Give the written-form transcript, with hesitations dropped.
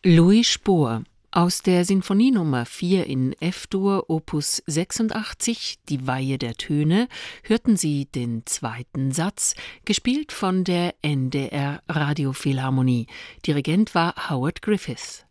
Louis Spohr aus der Sinfonie Nummer 4 in F-Dur, Opus 86, Die Weihe der Töne, hörten Sie den zweiten Satz, gespielt von der NDR Radiophilharmonie. Dirigent war Howard Griffiths.